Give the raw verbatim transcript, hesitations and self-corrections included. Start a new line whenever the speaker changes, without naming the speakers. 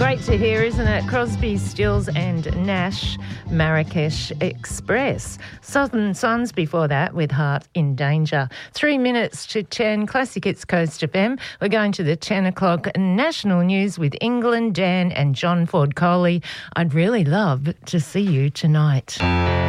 Great to hear, isn't it? Crosby, Stills and Nash, Marrakesh Express. Southern Sons before that with Heart in Danger. Three minutes to ten, Classic Hits Coast F M. We're going to the ten o'clock national news with England, Dan and John Ford Coley. I'd really love to see you tonight.